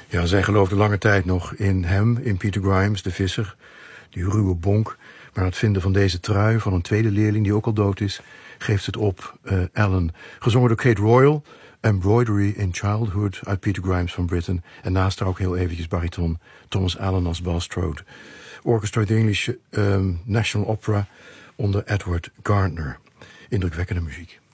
Ja, zij geloofde lange tijd nog in hem, in Peter Grimes, de visser, die ruwe bonk. Maar het vinden van deze trui van een tweede leerling die ook al dood is, geeft het op Ellen. Gezongen door Kate Royal, Embroidery in Childhood uit Peter Grimes van Britain. En naast haar ook heel eventjes bariton Thomas Allen als Bulstrode. Orchestra of the English National Opera onder Edward Gardner. Indrukwekkende muziek.